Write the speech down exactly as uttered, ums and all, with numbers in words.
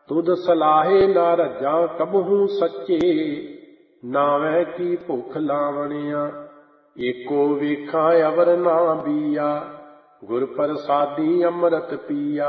ਤੁਧ ਸਲਾਹੇ ਨਾ ਰੱਜਾਂ ਕਬਹੂ ਸੱਚੇ, ਨਾਵੇਂ ਕੀ ਭੁੱਖ ਲਾਵਣਿਆ। ਏਕੋ ਵੇਖਾਂ ਅਵਰ ਨਾ ਬੀਆ, ਗੁਰ ਪ੍ਰਸਾਦੀ ਅੰਮ੍ਰਿਤ ਪੀਆ।